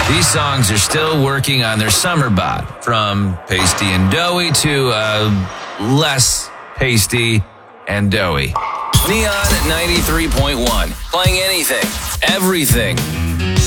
These songs are still working on their summer bod, from pasty and doughy to less pasty and doughy. Neon 93.1, playing anything, everything.